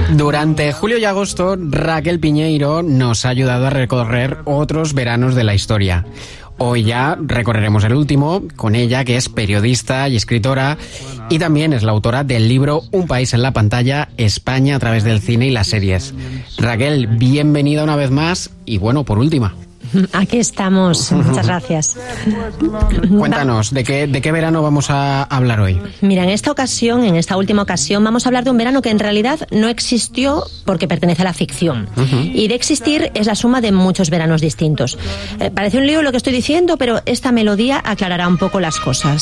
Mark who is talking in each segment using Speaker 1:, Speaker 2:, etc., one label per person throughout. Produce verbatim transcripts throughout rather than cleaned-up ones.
Speaker 1: Durante julio y agosto, Raquel Piñeiro nos ha ayudado a recorrer otros veranos de la historia. Hoy ya recorreremos el último, con ella, que es periodista y escritora, y también es la autora del libro Un país en la pantalla, España a través del cine y las series. Raquel, bienvenida una vez más, y bueno, por última.
Speaker 2: Aquí estamos, muchas gracias.
Speaker 1: Cuéntanos, ¿de qué, de qué verano vamos a hablar hoy?
Speaker 2: Mira, en esta ocasión, en esta última ocasión, vamos a hablar de un verano que en realidad no existió porque pertenece a la ficción. Uh-huh. Y de existir es la suma de muchos veranos distintos. Eh, parece un lío lo que estoy diciendo, pero esta melodía aclarará un poco las cosas.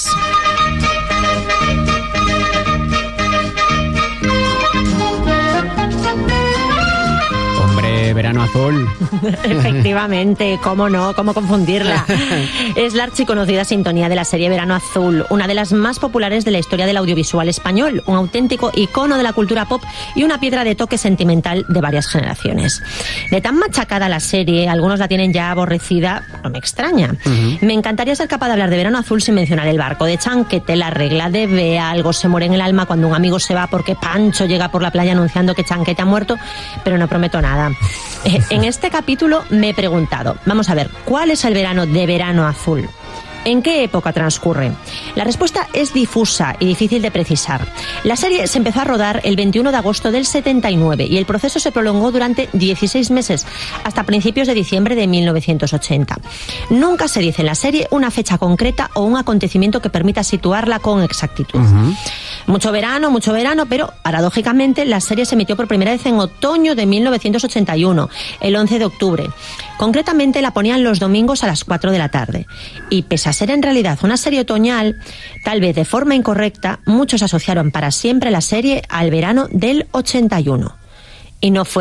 Speaker 1: Verano azul.
Speaker 2: Efectivamente, cómo no, cómo confundirla. Es la archiconocida sintonía de la serie Verano Azul, una de las más populares de la historia del audiovisual español, un auténtico icono de la cultura pop y una piedra de toque sentimental de varias generaciones. De tan machacada la serie, algunos la tienen ya aborrecida, no me extraña. Uh-huh. Me encantaría ser capaz de hablar de Verano Azul sin mencionar el barco de Chanquete, la regla de Bea, algo se muere en el alma cuando un amigo se va porque Pancho llega por la playa anunciando que Chanquete ha muerto, pero no prometo nada. Eh, en este capítulo me he preguntado, vamos a ver, ¿cuál es el verano de Verano Azul? ¿En qué época transcurre? La respuesta es difusa y difícil de precisar. La serie se empezó a rodar el veintiuno de agosto del setenta y nueve y el proceso se prolongó durante dieciséis meses, hasta principios de diciembre de mil novecientos ochenta. Nunca se dice en la serie una fecha concreta o un acontecimiento que permita situarla con exactitud. Uh-huh. Mucho verano, mucho verano, pero paradójicamente la serie se emitió por primera vez en otoño de mil novecientos ochenta y uno, el once de octubre. Concretamente la ponían los domingos a las cuatro de la tarde. Y pese a ser en realidad una serie otoñal, tal vez de forma incorrecta, muchos asociaron para siempre la serie al verano del ochenta y uno. Y no fue